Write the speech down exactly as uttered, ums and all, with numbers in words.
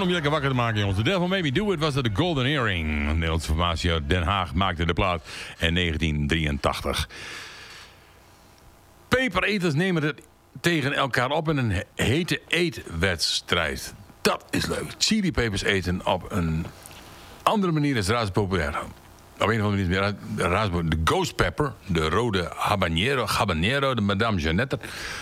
om je lekker wakker te maken, jongens. The Devil Made Me Do It was de Golden Earring. Een Nederlandse formatie uit Den Haag maakte de plaat in negentien drieëntachtig. Pepereters nemen het tegen elkaar op in een hete eetwedstrijd. Dat is leuk. Chilipepers eten op een andere manier is razend populair. Op een of andere manier is razend. De ghost pepper, de rode habanero, habanero, de Madame Jeannette.